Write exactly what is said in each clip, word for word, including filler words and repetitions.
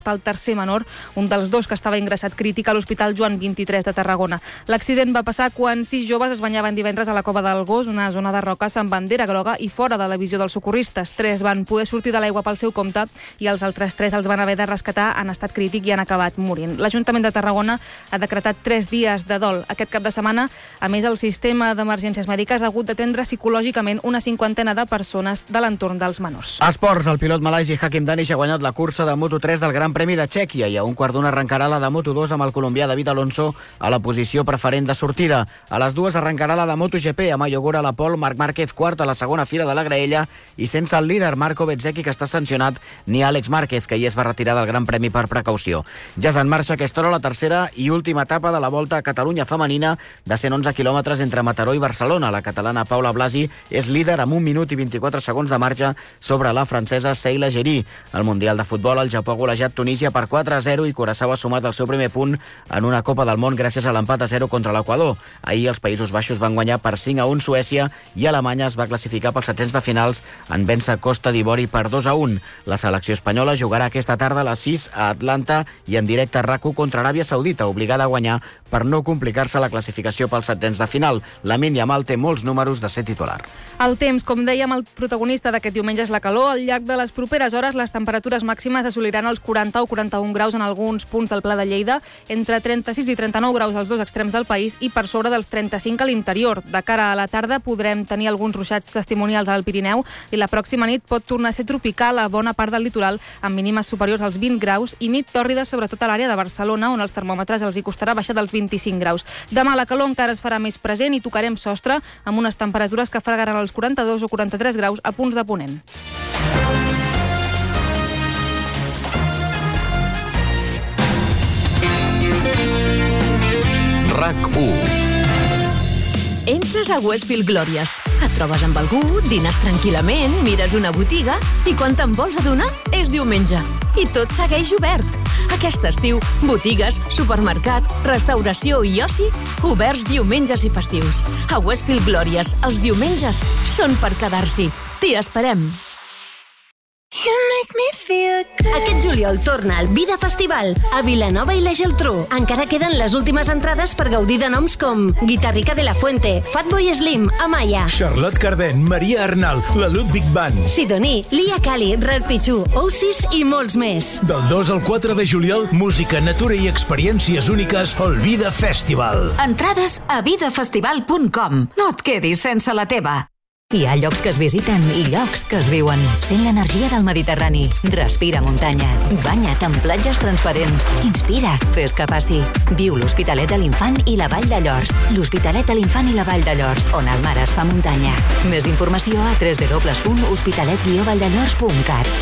el tercer menor, un dels dos que estava ingressat crític a l'Hospital Joan vint-i-tres de Tarragona. L'accident va passar quan sis joves es banyaven divendres a la Cova del Gos, una zona de roques amb bandera groga i fora de la visió dels socorristes. Tres van poder sortir de l'aigua pel seu compte i els altres tres els van haver de rescatar en estat crític i han acabat morint. L'Ajuntament de Tarragona ha decretat tres dies de dol. Aquest cap de setmana, a més, el sistema d'emergències mèdiques ha hagut d'atendre psicològicament una cinquantena de persones de l'entorn dels menors. Esports, el pilot malaisi Hakim Danish ha guanyat la cursa de Moto tres del Gran Premi de Txèquia i a un quart d'una arrencarà la de Moto dos amb el colombià David Alonso a la posició preferent de sortida. A les dues arrencarà la de MotoGP amb Ayogura a la pol, Marc Márquez quart a la segona fila de la graella i sense el líder Marco Bezzecchi, que està sancionat, ni Àlex Márquez, que hi es va retirar del Gran Premi per precaució. Ja és en marxa aquesta hora la tercera i última etapa de la Volta a Catalunya femenina de cent onze quilòmetres entre Mataró i Barcelona. La catalana Paula Blasi és líder amb un minut i vint-i-quatre segons de marxa sobre la francesa Seila Gerí. Al Mundial de Futbol, el Japó ha golejat Tunísia per quatre a zero i Curaçao ha sumat el seu primer punt en una Copa del Món gràcies a l'empat a zero contra l'Equador. Ahir els Països Baixos van guanyar per cinc a un Suècia i Alemanya es va classificar pels setzents de finals en vèncer Costa d'Ivori per dos a un. La selecció espanyola jugarà aquesta tarda a les sis a Atlanta i en directe a RAC u contra Aràbia Saudita, obligada a guanyar per no complicar-se la classificació pels setzents de final. Lamine Yamal té molts números de ser titular. El temps, com dèiem, el protagonista d'aquest diumenge és la calor. Al llarg de les properes hores, les temperatures màximes assoliran els quaranta o quaranta-un graus en alguns punts del Pla de Lleida, entre trenta-sis i trenta-nou graus als dos extrems del país i per sobre dels trenta-cinc a l'interior. De cara a la tarda podrem tenir alguns ruixats testimonials al Pirineu i la pròxima nit pot tornar a ser tropical a bona part del litoral, amb mínimes superiors als vint graus i nit tòrrida sobretot a l'àrea de Barcelona, on els termòmetres els hi costarà baixar dels vint-i-cinc graus. Demà la calor encara es farà més present i tocarem sostre amb unes temperatures que fregaran els quaranta-dos o quaranta-tres graus a punts de ponent. RAC u. Entres a Westfield Glòries, et trobes amb algú, dines tranquil·lament, mires una botiga i quan te'n vols adonar és diumenge. I tot segueix obert. Aquest estiu, botigues, supermercat, restauració i oci, oberts diumenges i festius. A Westfield Glòries, els diumenges són per quedar-s'hi. T'hi esperem. Aquest juliol torna al Vida Festival a Vilanova i la Geltrú. Encara queden les últimes entrades per gaudir de noms com Guitarrica de la Fuente, Fatboy Slim, Amaya, Charlotte Cardin, Maria Arnal, la Ludwig Band, Sidoní, Lia Kali, Red Pichu, Oasis i molts més. Del dos al quatre de juliol, música, natura i experiències úniques al Vida Festival. Entrades a vida festival punt com. No et quedis sense la teva. Hi ha llocs que es visiten i llocs que es viuen. Sent l'energia del Mediterrani. Respira muntanya. Banya't en platges transparents. Inspira. Fes que passi. Viu l'Hospitalet de l'Infant i la Vall de Llors. L'Hospitalet de l'Infant i la Vall de Llors, on el mar es fa muntanya. Més informació a w w w punt hospitalet guió valldellors punt cat.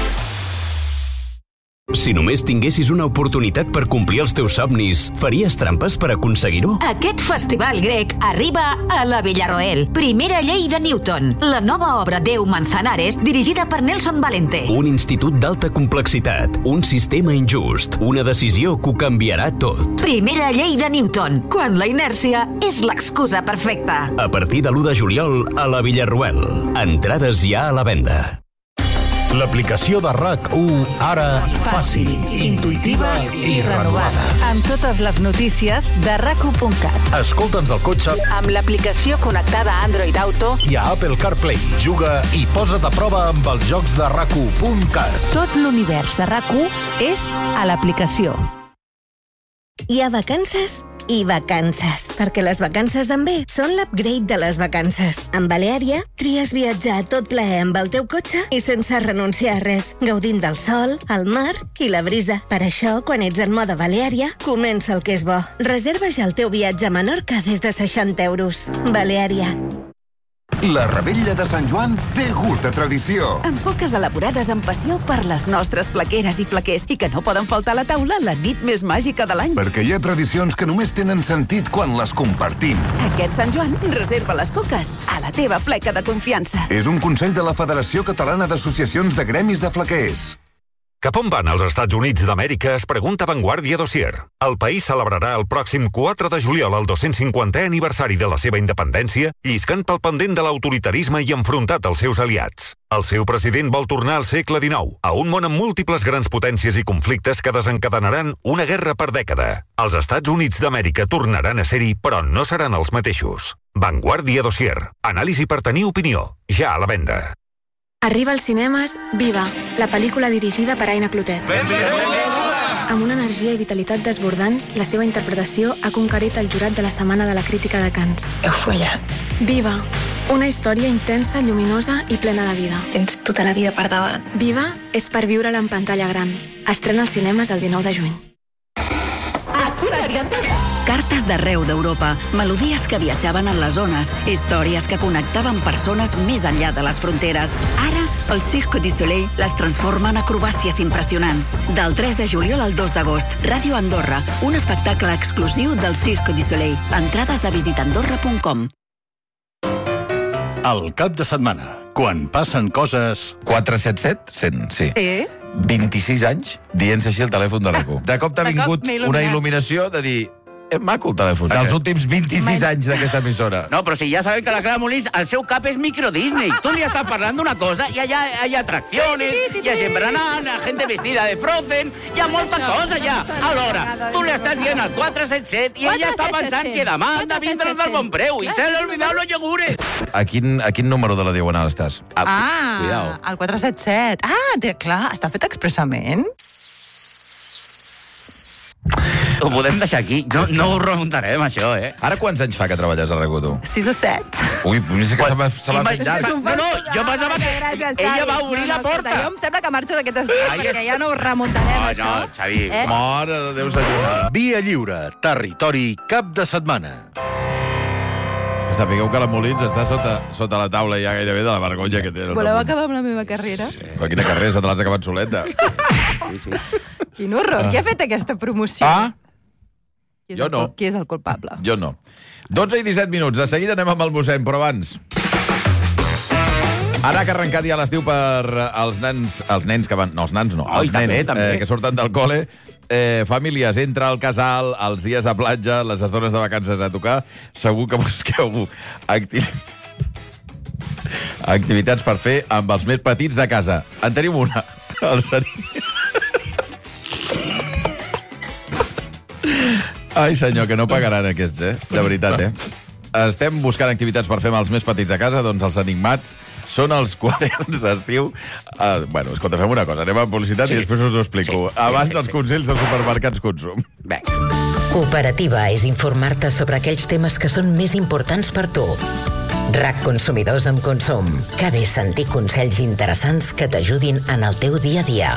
Si només tinguessis una oportunitat per complir els teus somnis, faries trampes per aconseguir-ho? Aquest festival grec arriba a la Villarroel. Primera llei de Newton. La nova obra Déu Manzanares, dirigida per Nelson Valente. Un institut d'alta complexitat, un sistema injust, una decisió que ho canviarà tot. Primera llei de Newton, quan la inèrcia és l'excusa perfecta. A partir de l'u de juliol a la Villarroel. Entrades ja a la venda. L'aplicació de RAC u, ara fàcil, intuïtiva i renovada. Amb totes les notícies de rac u punt cat. Escolta'ns al cotxe amb l'aplicació connectada a Android Auto i a Apple CarPlay. Juga i posa't a prova amb els jocs de rac u punt cat. Tot l'univers de RAC u és a l'aplicació. Hi ha vacances i vacances, perquè les vacances en B són l'upgrade de les vacances. Amb Baleària, tries viatjar tot plaer amb el teu cotxe i sense renunciar a res, gaudint del sol, el mar i la brisa. Per això, quan ets en mode Baleària, comença el que és bo. Reserva ja el teu viatge a Menorca des de seixanta euros. Baleària. La Revetlla de Sant Joan té gust de tradició. Amb poques elaborades amb passió per les nostres flaqueres i flaquers i que no poden faltar a la taula la nit més màgica de l'any. Perquè hi ha tradicions que només tenen sentit quan les compartim. Aquest Sant Joan, reserva les coques a la teva fleca de confiança. És un consell de la Federació Catalana d'Associacions de Gremis de Flaquers. Cap on van els Estats Units d'Amèrica, es pregunta Vanguardia Dossier. El país celebrarà el pròxim quatre de juliol el dos-cents cinquantè aniversari de la seva independència, lliscant pel pendent de l'autoritarisme i enfrontat als seus aliats. El seu president vol tornar al segle dinou, a un món amb múltiples grans potències i conflictes que desencadenaran una guerra per dècada. Els Estats Units d'Amèrica tornaran a ser-hi, però no seran els mateixos. Vanguardia Dossier. Anàlisi per tenir opinió. Ja a la venda. Arriba als cinemes Viva, la pel·lícula dirigida per Aina Clotet. Amb una energia i vitalitat desbordants, la seva interpretació ha conquerit el jurat de la Setmana de la Crítica de Cannes. Heu follat. Viva, una història intensa, lluminosa i plena de vida. Tens tota la vida per davant. Viva és per viure-la en pantalla gran. Estrena als cinemes el dinou de juny. Cartes d'arreu d'Europa, melodies que viatjaven en les zones, històries que connectaven persones més enllà de les fronteres. Ara, el Cirque du Soleil les transforma en acrobàcies impressionants. Del tres de juliol al dos d'agost, Ràdio Andorra, un espectacle exclusiu del Cirque du Soleil. Entrades a visitandorra punt com. El cap de setmana, quan passen coses... quatre set set cent, sí. Eh? vint-i-sis anys dient-se així el telèfon de l'A Q. De cop t'ha De cop vingut m'he una il·luminat. il·luminació de dir... És maco el telèfon. Dels últims vint-i-sis anys d'aquesta emissora. No, però si ja sabem que la Clara Molins, el seu cap és micro Disney. Tu li estàs parlant d'una cosa i allà hi ha atracciones, hi ha gent berenant, hi ha gent vestida de Frozen, hi ha molta cosa ja. Alhora, tu li estàs dient al quatre set set i ella està pensant que demà han de vindre del bon preu i se l'ha olvidat los iogures. A quin, a quin número de la Diagonal estàs? Ah, el quatre set set. Ah, té, clar, està fet expressament. Ho podem deixar aquí. No, no ho remuntarem, això, eh? Ara quants anys fa que treballes a RAC u, tu? sis o set. Ui, potser que se m'ha- se l'ha fet llarg. No, no, jo pensava que ella va obrir la porta. Jo em sembla que marxo d'aquest estat perquè ja no ho remuntarem, això. No, Xavi. Eh? Mare de Déu, senyor. Via Lliure, territori cap de setmana. Sapigueu que la Molins està sota, sota la taula ja gairebé de la vergonya que té. Voleu acabar amb la meva carrera? Però quina carrera, se te l'has acabat soleta. Sí, sí. Quin horror. Qui ha fet aquesta promoció? Ah, Qui és jo el no. cul- Qui és el culpable? jo no. dotze i disset minuts. De seguida anem amb el mossèn, però abans... Ara que ha arrencat ja l'estiu per als nens, els nens que van... No, els nans no, Ai, els també, nens també. Eh, que surten del col·le, eh, famílies, entre el casal, els dies de platja, les estones de vacances a tocar, segur que busqueu acti... activitats per fer amb els més petits de casa. En tenim una. El seri... Ai, senyor, que no pagaran aquests, eh? De veritat, eh? Estem buscant activitats per fer amb els més petits a casa, doncs els enigmats són els quaderns d'estiu. Uh, bueno, escolta, fem una cosa, anem a publicitat sí. i després us ho explico. Sí. Abans els consells dels supermercats Consum. Bé. Cooperativa és informar-te sobre aquells temes que són més importants per tu. RAC Consumidors amb Consum. Que bé sentir consells interessants que t'ajudin en el teu dia a dia.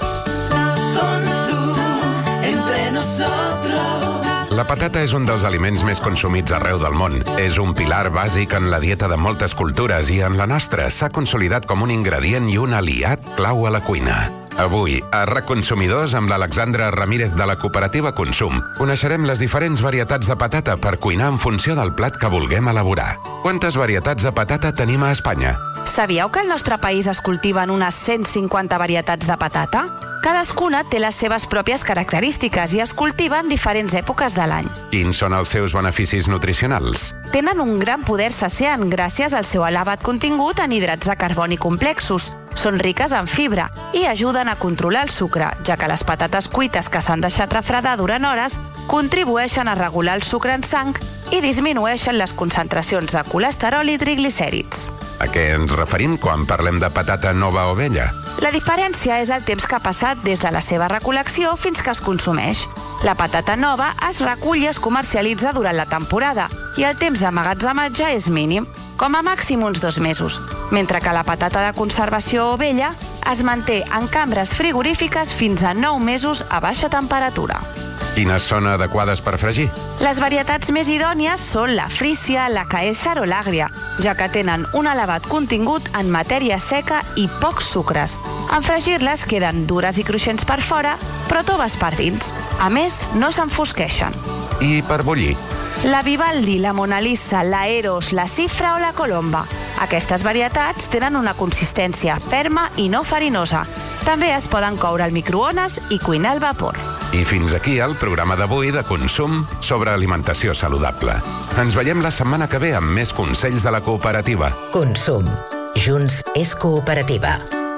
Entre nosotros. La patata és un dels aliments més consumits arreu del món. És un pilar bàsic en la dieta de moltes cultures i en la nostra s'ha consolidat com un ingredient i un aliat clau a la cuina. Avui, a RAC Consumidors, amb l'Alexandra Ramírez de la cooperativa Consum, coneixerem les diferents varietats de patata per cuinar en funció del plat que vulguem elaborar. Quantes varietats de patata tenim a Espanya? Sabíeu que al nostre país es cultiven unes cent cinquanta varietats de patata? Cadascuna té les seves pròpies característiques i es cultiva en diferents èpoques de l'any. Quins són els seus beneficis nutricionals? Tenen un gran poder saciant gràcies al seu elevat contingut en hidrats de carboni complexos. Són riques en fibra i ajuden a controlar el sucre, ja que les patates cuites que s'han deixat refredar durant hores contribueixen a regular el sucre en sang i disminueixen les concentracions de colesterol i triglicèrids. A què ens referim quan parlem de patata nova o vella? La diferència és el temps que ha passat des de la seva recol·lecció fins que es consumeix. La patata nova es recull i es comercialitza durant la temporada i el temps d'emmagatzematge és mínim, com a màxim uns dos mesos, mentre que la patata de conservació o vella es manté en cambres frigorífiques fins a nou mesos a baixa temperatura. Quines són adequades per fregir? Les varietats més idònies són la frícia, la caèsar o l'àgria, ja que tenen un elevat contingut en matèria seca i pocs sucres. En fregir-les queden dures i cruixents per fora, però toves per dins. A més, no s'enfosqueixen. I per bullir? La Vivaldi, la Mona Lisa, la Eros, la Cifra o la Colomba. Aquestes varietats tenen una consistència ferma i no farinosa També es poden coure al microones i cuinar al vapor. I fins aquí el programa d'avui de consum sobre alimentació saludable. Ens veiem la setmana que ve amb més consells de la cooperativa. Consum. Junts és cooperativa.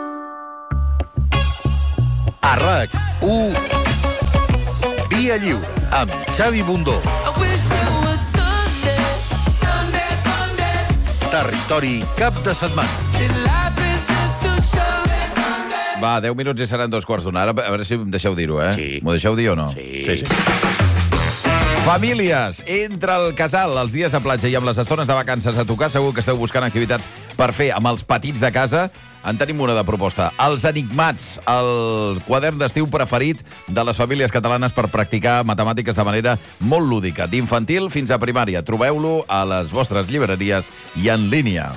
A RAC u, Via Lliure, amb Xavi Bundó. Territori cap de setmana. Va, deu minuts i seran dos quarts d'una. Ara, a veure si em deixeu dir-ho, eh? Sí. M'ho deixeu dir o no? Sí. sí, sí. Famílies, entre el casal, els dies de platja i amb les estones de vacances a tocar, segur que esteu buscant activitats per fer amb els petits de casa. En tenim una de proposta. Els Enigmats, el quadern d'estiu preferit de les famílies catalanes per practicar matemàtiques de manera molt lúdica. D'infantil fins a primària. Trobeu-lo a les vostres llibreries i en línia.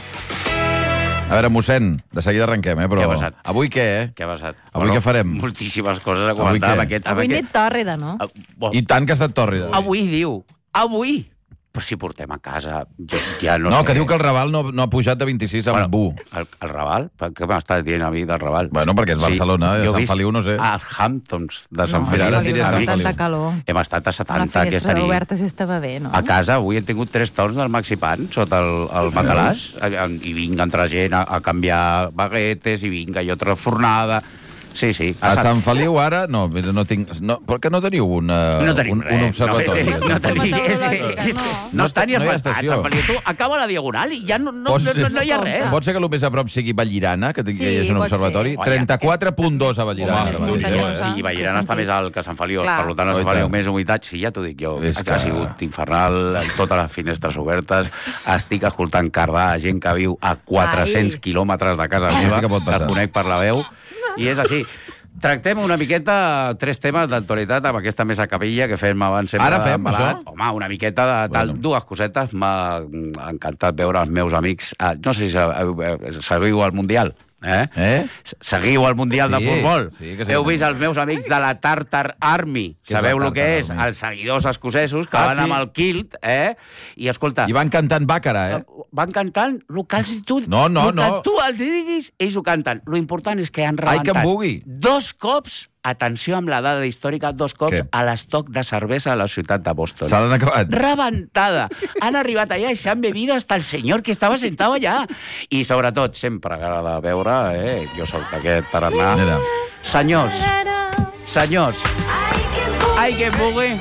A veure, mossèn, de seguida arrenquem, eh? Però què ha passat? Avui què, eh? Què ha passat? Avui bueno, què farem? Moltíssimes coses a comentar. Avui, amb aquest, amb Avui aquest... nit tòrrida, no? Uh, I tant que ha estat tòrrida. Avui diu, avui. Però si portem a casa, jo, ja no, no sé. que diu que el Raval no, no ha pujat de vint-i-sis amb bueno, bu. El, el Raval? Què m'estàs dient a mi del Raval? Bueno, perquè és Barcelona, sí, Sant Feliu no sé. A Hamptons de Sant no, Feliu. No, Feliu no tanta calor. Hem estat a setanta aquesta nit. La finestra oberta s'estava bé, no? A casa avui he tingut tres torns del Maxipan sota el, el matalàs i vinga entrar gent a, a canviar baguetes i vinga i altra fornada. Sí, sí. A Sant Feliu ara, no, no tinc... No, per què no teniu una, no tenim un, res, un observatori? No, no, tenim, és, és, és, no. no està ni asfaltat, Sant Feliu. Tu acaba la Diagonal i ja no, no, Pots, no, no hi ha res. Pot ser que el més a prop sigui Vallirana, que, sí, que hi hagi un observatori? Ser. trenta-quatre coma dos a Vallirana. Home, eh? I Vallirana està més alt que Sant Feliu. Clar. Per tant, a Sant Feliu més humitat, sí, ja t'ho dic jo. És que... Ha sigut infernal, totes les finestres obertes. Estic escoltant cardar a gent que viu a quatre-cents quilòmetres de casa meva. Que conec per la veu. I és així. Tractem una miqueta tres temes d'actualitat amb aquesta mesa capella que fem abans sempre. Ara fem, això? Home, una miqueta de tal, bueno. Dues cosetes. M'ha encantat veure els meus amics. No sé si seguiu al Mundial. Eh? eh? Seguiu el Mundial sí, de futbol. Sí, sí Heu vist els meus amics de la Tartar Army. Sabeu el que és? Army? Els seguidors escocesos que ah, van sí? amb el kilt, eh? I escolta... I van cantant bàcara, eh? Van cantant el que els tu... No, no, el no. que tu els diguis, ells ho canten. Lo important és que han rebentat... Ai, que em bugui. Dos cops... Atenció amb la dada històrica, dos cops Què? A l'estoc de cervesa a la ciutat de Boston. Se l'han acabat. Rebentada. Han arribat allà i s'han bebido hasta el senyor que estava sentat allà. I sobretot, sempre agrada veure, eh? Jo soc aquest tarannà. Mira. Senyors, senyors, ai que bugui.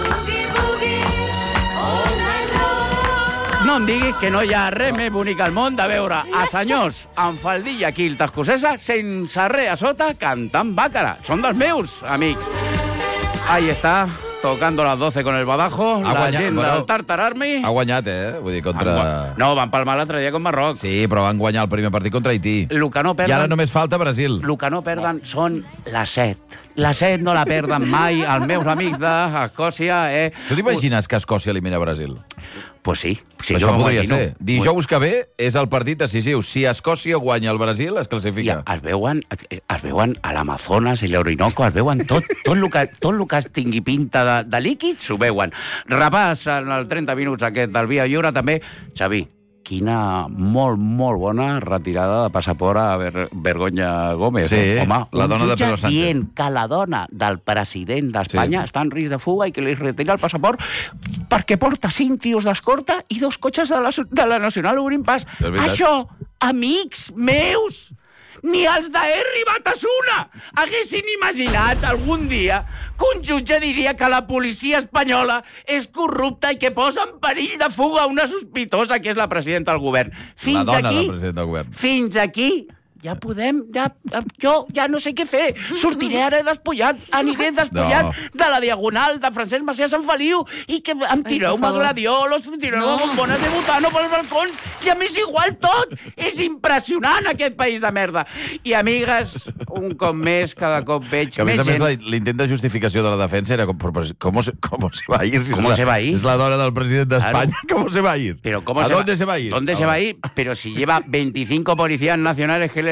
No em diguis que no hi ha res més bonic al món de veure a senyors amb faldilla quilta escocesa sense res a sota cantant bàcara. Són dels meus amics. Ahí està, tocando las doce con el badajo, ha la guanyat, gent bueno, del Tartar Army. Ha guanyat, eh? Vull dir, contra... No, van palmar l'altre dia con Marroc. Sí, però van guanyar el primer partit contra Haití. Lo que no perden... I ara només falta Brasil. El que no perden són la set. La set no la perden mai els meus amics d'Escòcia. Eh? Tu t'imagines que Escòcia elimina Brasil? Pues sí. sí Això jo podria imagino. ser. Dijous que ve és el partit decisiu. Si Escòcia guanya el Brasil, es classifica. Ja, es veuen, es veuen a l'Amazones i l'Orinoco, es veuen tot, tot el que, tot el que es tingui pinta de, de líquids, ho veuen. Repàs en els trenta minuts aquest del Via Lliure, també. Xavi, quina molt, molt bona retirada de passaport a Ver Vergonya Gómez. Sí, home, la dona de Pedro Sánchez. Dient que la dona del president d'Espanya sí. està en risc de fuga i que li retira el passaport perquè porta cinc tios d'escorta i dos cotxes de la, de la Nacional obrint pas. Això, amics meus, ni els d'Herri Batasuna haguessin imaginat algun dia que un jutge diria que la policia espanyola és corrupta i que posa en perill de fuga una sospitosa que és la presidenta del govern. Fins la dona aquí, del president del govern. Fins aquí ja podem, ja, jo ja no sé què fer. Sortiré ara despullat, aniré despullat no. de la Diagonal de Francesc Macià Sant Feliu i que em tireu-me gladiolos, em tireu-me no. bombones de butano pels balcons i a mi és igual tot. És impressionant aquest país de merda. I amigues, un cop més, cada cop veig que més gent... Més l'intent de justificació de la defensa era com, com, com se va a ir? Si ¿Cómo la, se va a ir? Es la dona del president de España. Claro. ¿Cómo se va a ir? Pero ¿cómo ¿A se dónde va? se va a ir? ¿Dónde no. se va a ir? Pero si lleva veinticinco policías nacionales que le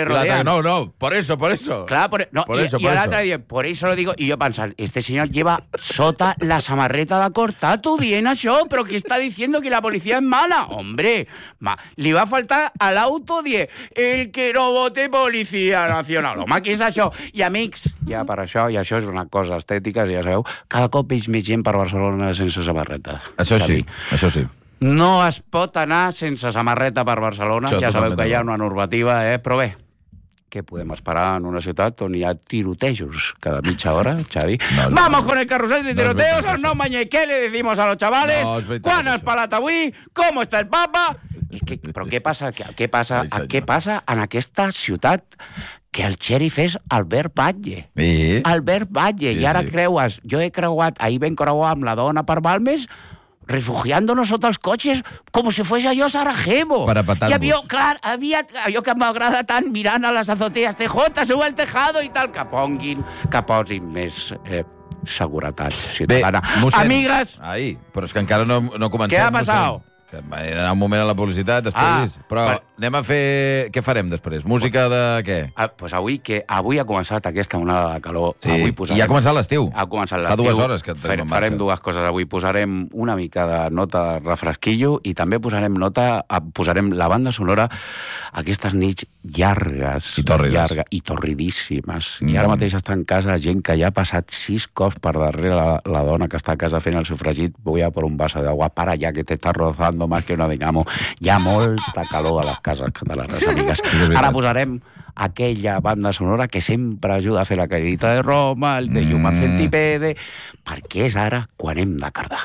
le rodean. No, no, por eso, por eso. Claro, por, no, por y, eso, y por el eso. otro día, por eso lo digo, y yo pensando, este señor lleva sota la samarreta de cortato, dient això, però que està diciendo que la policía es mala. Hombre, ma, li va faltar a l'auto dir el que no vote Policia Nacional. Home, què és això? I amics, ja per això, i això és una cosa estètica, ja sabeu, cada cop veig més gent per Barcelona sense samarreta. Això sí, això sí. No es pot anar sense samarreta per Barcelona, Això ja sabeu que hi ha totalment. una normativa, eh? Però bé, què podem esperar en una ciutat on hi ha tirotejos cada mitja hora, Xavi? No, no, Vamos no. con el carrusel de No és tiroteos, veritat, o no, mañe, què le decimos a los chavales? No, és veritat, Quan has això. pelat avui? Com està el papa? I que, però què passa, què, què passa, Ai, senyor. què passa en aquesta ciutat que el xèrif és Albert Batlle? Sí. Albert Batlle, Sí, i ara sí. creues, jo he creuat, ahir vam creuar amb la dona per Balmes, refugiándonos sota els cotxes com si fos allò Sarajevo. Per apatar-vos. I havia, clar, havia, allò que m'agrada tant mirant a les azotees, T J, sube el tejado i tal, que ponguin, que posin més eh, seguretat ciutadana. mossèn. Amigues, Ai, però és que encara no, no comencem. Què ha passat? mossèn. Que va anar un moment a la publicitat, després. Ah, però per- anem a fer... Què farem després? Música de què? ah, pues avui, que avui ha començat aquesta onada de calor. Sí, avui i ha començat l'estiu. Ha començat Fa l'estiu. dues hores que tenim Farem, en marxa. farem dues coses avui. Posarem una mica de nota de refresquillo i també posarem nota, a- posarem la banda sonora aquestes nits llargues. I tòrrides. Llarga, I torridíssimes. Mm. I ara mateix està en casa gent que ja ha passat sis cops per darrere la, la dona que està a casa fent el sufragit. Voy a por un vaso de agua. Para ya, que te está rozando más que una dinamo. Hi ha molta calor a les cases catalanes, amigues. veritat. Ara posarem aquella banda sonora que sempre ajuda a fer la caïdita de Roma, el de Human Centipede, perquè és ara quan hem de cardar.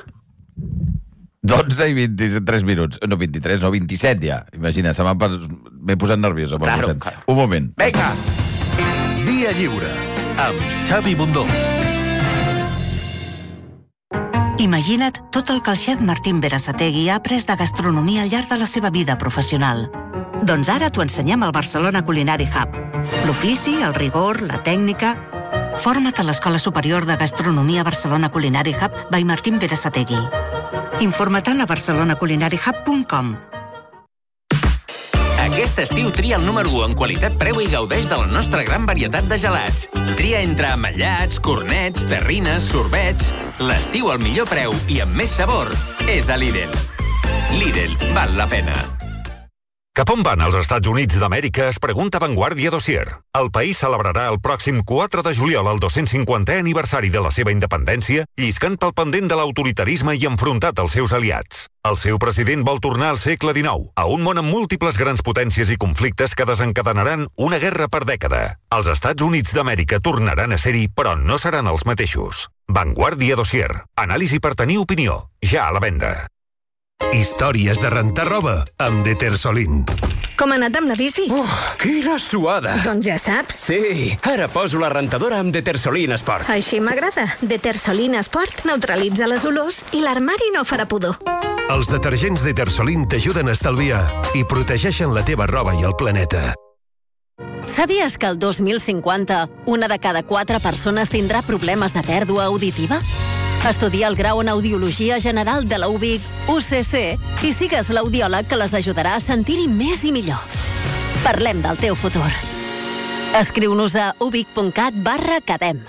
dotze i vint-i-tres minuts. No, vint-i-tres, no, vint-i-set ja. Imagina, se m'ha pas... m'he posat nerviós amb el Claro, mossèn. claro. Un moment. Vinga! Via Lliure, amb Xavi Bundó. Imagina't tot el que el xef Martín Berasategui ha après de gastronomia al llarg de la seva vida professional. Doncs ara t'ho ensenyem al Barcelona Culinary Hub. L'ofici, el rigor, la tècnica... Forma't a l'Escola Superior de Gastronomia Barcelona Culinary Hub by Martín Berasategui. Informa't a barcelona culinary hub punt com. Aquest estiu tria el número u en qualitat preu i gaudeix de la nostra gran varietat de gelats. Tria entre ametllats, cornets, terrines, sorbets... L'estiu al millor preu i amb més sabor és a Lidl. Lidl, val la pena. Cap on van els Estats Units d'Amèrica es pregunta Vanguardia Dossier. El país celebrarà el pròxim quatre de juliol el dos-cents cinquantè aniversari de la seva independència, lliscant pel pendent de l'autoritarisme i enfrontat als seus aliats. El seu president vol tornar al segle dinou, a un món amb múltiples grans potències i conflictes que desencadenaran una guerra per dècada. Els Estats Units d'Amèrica tornaran a ser-hi, però no seran els mateixos. Vanguardia Dossier. Anàlisi per tenir opinió. Ja a la venda. Històries de rentar roba amb Detersolin. Com ha anat amb la bici? Oh, quina suada! Doncs ja saps. Sí, ara poso la rentadora amb Detersolin Sport. Així m'agrada. Detersolin Sport neutralitza les olors i l'armari no farà pudor. Els detergents Detersolin t'ajuden a estalviar i protegeixen la teva roba i el planeta. Sabies que el dos mil cinquanta una de cada quatre persones tindrà problemes de pèrdua auditiva? Estudia el grau en Audiologia General de la U B I C U C C i sigues l'audiòleg que les ajudarà a sentir-hi més i millor. Parlem del teu futur. Escriu-nos a ubic.cat barra cadem.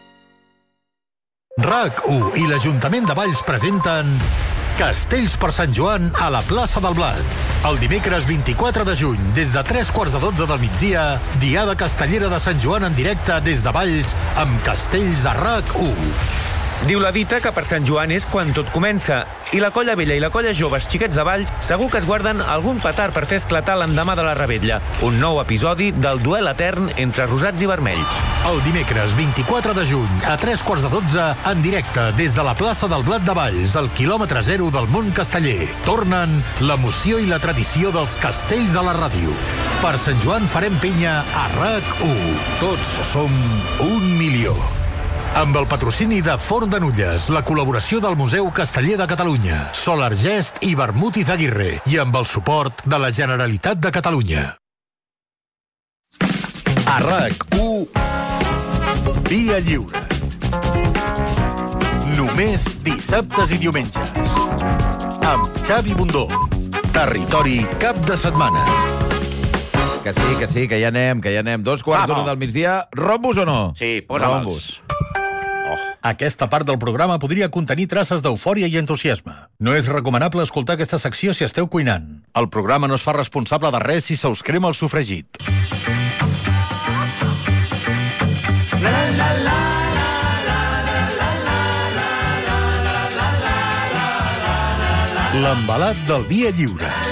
RAC u i l'Ajuntament de Valls presenten Castells per Sant Joan a la plaça del Blat. El dimecres vint-i-quatre de juny, des de tres quarts de dotze del migdia, Diada Castellera de Sant Joan en directe des de Valls amb Castells a RAC u. Diu la dita que per Sant Joan és quan tot comença, i la colla vella i la colla joves xiquets de Valls segur que es guarden algun petard per fer esclatar l'endemà de la Revetlla, un nou episodi del duel etern entre rosats i vermells. El dimecres vint-i-quatre de juny, a tres quarts de dotze, en directe des de la plaça del Blat de Valls, al quilòmetre zero del món casteller. Tornen l'emoció i la tradició dels castells a la ràdio. Per Sant Joan farem pinya a RAC u. Tots som un milió. Amb el patrocini de Forn de Nulles, la col·laboració del Museu Casteller de Catalunya, Solar Gest i Vermut Izaguirre, i amb el suport de la Generalitat de Catalunya. A RAC u, Via Lliure. Només dissabtes i diumenges. Amb Xavi Bundó. Territori cap de setmana. que sí, que sí, que ja anem, que ja anem. Dos quarts d'una del migdia. Rombos o no? Sí, posa'ls. Aquesta part del programa podria contenir traces d'eufòria i entusiasme. No és recomanable escoltar aquesta secció si esteu cuinant. El programa no es fa responsable de res si se us crema el sofregit. L'embalat del dia lliure.